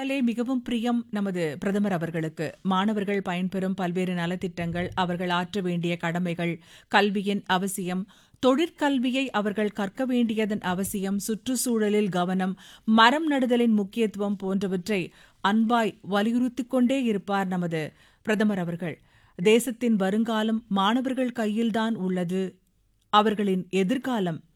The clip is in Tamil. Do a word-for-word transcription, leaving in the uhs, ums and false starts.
என்றாலே மிகவும் பிரியம் நமது பிரதமர் அவர்களுக்கு. மாணவர்கள் பயன்பெறும் பல்வேறு நலத்திட்டங்கள், அவர்கள் ஆற்ற வேண்டிய கடமைகள், கல்வியின் அவசியம், தொழிற்கல்வியை அவர்கள் கற்க வேண்டியதன் அவசியம், சுற்றுச்சூழலில் கவனம், மரம் நடுதலின் முக்கியத்துவம் போன்றவற்றை அன்பாய் வலியுறுத்திக் கொண்டே இருப்பார் நமது பிரதமர் அவர்கள். தேசத்தின் வருங்காலம் மாணவர்கள் கையில்தான் உள்ளது. அவர்களின் எதிர்காலம்